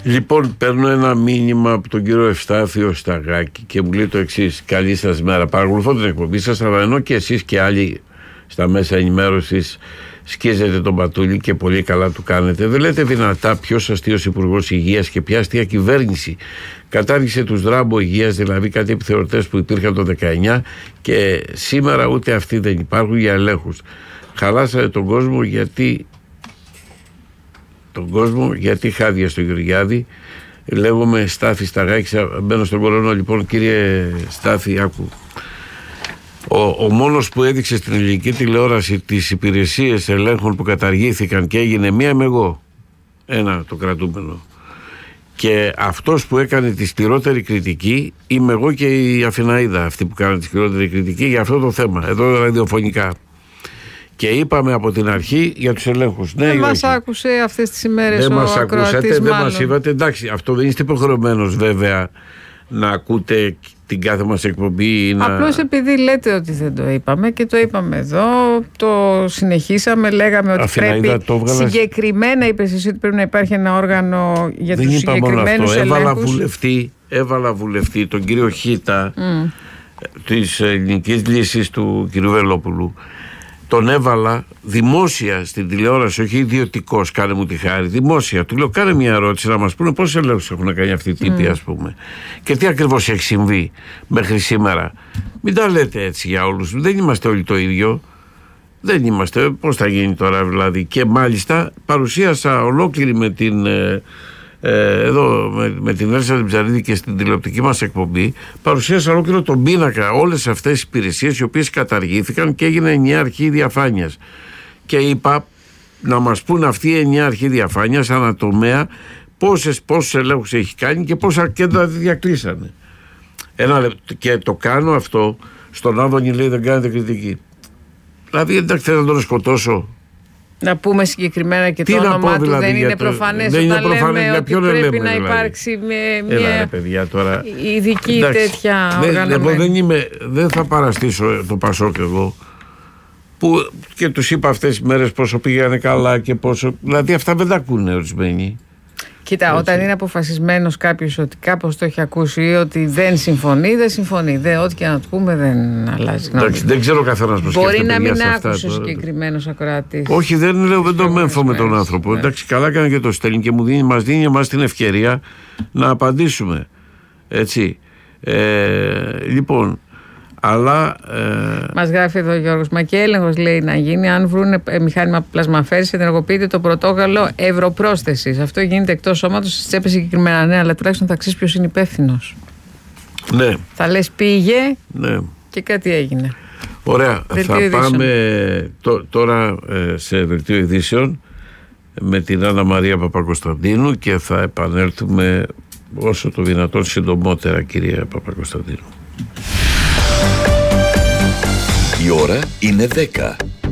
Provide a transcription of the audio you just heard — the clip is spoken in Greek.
Λοιπόν, παίρνω ένα μήνυμα από τον κύριο Ευστάθιο Σταγάκη και μου λέει το εξής: καλή σας μέρα. Παρακολουθώ την εκπομπή σας, αλλά ενώ και εσείς και άλλοι στα μέσα ενημέρωσης σκίζετε τον Πατούλη και πολύ καλά του κάνετε, δεν λέτε δυνατά ποιος αστείος υπουργός υγείας και ποια αστεία κυβέρνηση κατάργησε τους δράμπο υγείας, δηλαδή κάτι επιθεωρητές που υπήρχαν το 19 και σήμερα ούτε αυτοί δεν υπάρχουν για ελέγχους. Χαλάσατε τον κόσμο γιατί χάδια στο Γεωργιάδη. Λέγομαι Στάθη Σταγάκη, μπαίνω στον κολονό. Λοιπόν, κύριε Στάθη, άκου. Ο μόνος που έδειξε στην ελληνική τηλεόραση τις υπηρεσίες ελέγχων που καταργήθηκαν και έγινε μία είμαι εγώ, ένα το κρατούμενο, και αυτός που έκανε τη σκληρότερη κριτική είμαι εγώ και η Αθηναίδα, αυτή που κάνανε τη σκληρότερη κριτική για αυτό το θέμα, εδώ ραδιοφωνικά. Και είπαμε από την αρχή για τους ελέγχους. Δεν μας άκουσε αυτές τις ημέρες ο ακροατής, ακούσατε, δεν μας είπατε. Εντάξει, αυτό δεν είστε υποχρεωμένος βέβαια να ακούτε την κάθε μας εκπομπή. Απλώς επειδή λέτε ότι δεν το είπαμε και το είπαμε εδώ, το συνεχίσαμε, λέγαμε ότι Αθηναίδα, πρέπει συγκεκριμένα, είπες εσύ ότι πρέπει να υπάρχει ένα όργανο για τους συγκεκριμένους ελέγχους. Έβαλα βουλευτή τον κύριο Χίτα της Ελληνικής Λύσης του κ. Βελόπουλου. Τον έβαλα δημόσια στην τηλεόραση, όχι ιδιωτικός, κάνε μου τη χάρη, δημόσια. Του λέω: κάνε μια ερώτηση να μας πούνε πόσους ελέγχους έχουν κάνει αυτοί οι τύποι, ας πούμε, και τι ακριβώς έχει συμβεί μέχρι σήμερα. Μην τα λέτε έτσι για όλους. Δεν είμαστε όλοι το ίδιο. Δεν είμαστε. Πώς θα γίνει τώρα, δηλαδή? Και μάλιστα παρουσίασα ολόκληρη με την. Εδώ με την Έλσα την Ψαρίδη και στην τηλεοπτική μας εκπομπή παρουσίασα ολόκληρο τον πίνακα όλες αυτές τις υπηρεσίες οι οποίες καταργήθηκαν και έγινε ενιαία αρχή διαφάνειας και είπα να μας πούν αυτή η ενιαία αρχή διαφάνειας ανατομέα πόσους ελέγχους έχει κάνει και πόσα κέντρα διακλείσανε. Και το κάνω αυτό στον Άδωνη, λέει δεν κάνετε κριτική. Δηλαδή εντάξει, θέλω να τον σκοτώσω. Να πούμε συγκεκριμένα και το όνομά του, δεν είναι προφανές όταν λέμε ότι πρέπει να υπάρξει μια ειδική τέτοια οργανωμένη. Δεν θα παραστήσω το Πασόκ εγώ, που και τους είπα αυτές τις μέρες πόσο πήγανε καλά και πόσο, δηλαδή αυτά δεν τα ακούνε ορισμένοι. Κοίτα, έτσι. Όταν είναι αποφασισμένος κάποιος ότι κάπως το έχει ακούσει ή ότι δεν συμφωνεί, δεν συμφωνεί. Ό,τι και να του πούμε δεν αλλάζει. Εντάξει, δεν ξέρω καθένας πώς σκέφτεται. Μπορεί να μην άκουσε ο συγκεκριμένος ακροατής. Όχι, δεν λέω, δεν το μέμφω με τον άνθρωπο. Ναι. Εντάξει, καλά έκανε και το στέλνει και μας δίνει εμάς την ευκαιρία να απαντήσουμε. Έτσι. Λοιπόν. Αλλά. Μας γράφει εδώ ο Γιώργος: μα και έλεγχος λέει να γίνει αν βρουν μηχάνημα πλασμαφέρης, ενεργοποιείται το πρωτόκολλο ευρωπρόσθεσης. Αυτό γίνεται εκτός σώματος, στις τσέπες συγκεκριμένα. Ναι, αλλά τουλάχιστον θα ξέρεις ποιος είναι υπεύθυνος. Ναι. Θα λες πήγε ναι. Και κάτι έγινε. Ωραία. Θα πάμε τώρα σε δελτίο ειδήσεων με την Άννα Μαρία Παπακοσταντίνου και θα επανέλθουμε όσο το δυνατόν συντομότερα, κυρία Παπακοσταντίνου. Η ώρα είναι 10.